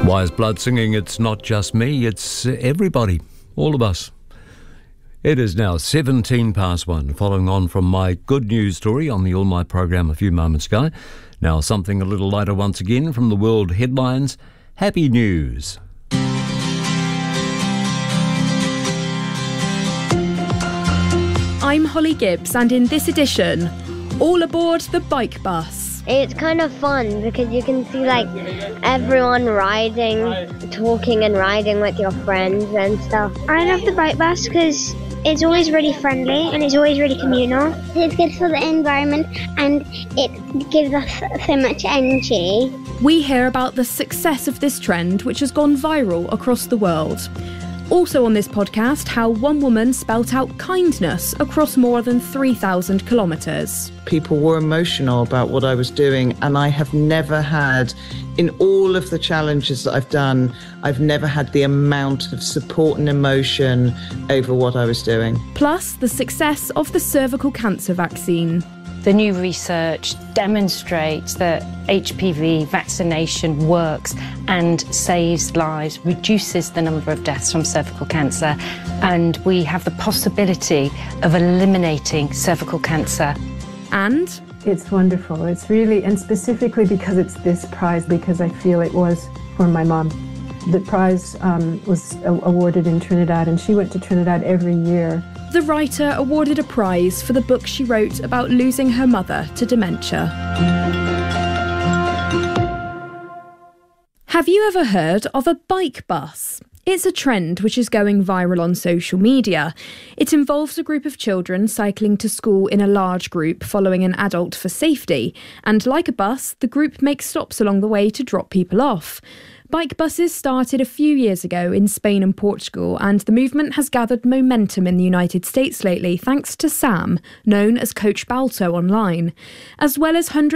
Wise Blood singing, it's not just me, it's everybody, all of us. It is now 1:17, following on from my good news story on the All My programme a few moments ago. Now something a little lighter once again from the world headlines. Happy news. I'm Holly Gibbs, and in this edition, all aboard the bike bus. It's kind of fun because you can see like everyone riding, talking and riding with your friends and stuff. I love the bike bus because it's always really friendly and it's always really communal. It's good for the environment and it gives us so much energy. We hear about the success of this trend, which has gone viral across the world. Also on this podcast, how one woman spelt out kindness across more than 3,000 kilometres. People were emotional about what I was doing, and I have never had, in all of the challenges that I've done, I've never had the amount of support and emotion over what I was doing. Plus, the success of the cervical cancer vaccine. The new research demonstrates that HPV vaccination works and saves lives, reduces the number of deaths from cervical cancer, and we have the possibility of eliminating cervical cancer. And it's wonderful. It's really, and specifically because it's this prize, because I feel it was for my mom. The prize was awarded in Trinidad, and she went to Trinidad every year. The writer awarded a prize for the book she wrote about losing her mother to dementia. Have you ever heard of a bike bus? It's a trend which is going viral on social media. It involves a group of children cycling to school in a large group following an adult for safety. And like a bus, the group makes stops along the way to drop people off. Bike buses started a few years ago in Spain and Portugal, and the movement has gathered momentum in the United States lately thanks to Sam, known as Coach Balto online, as well as hundreds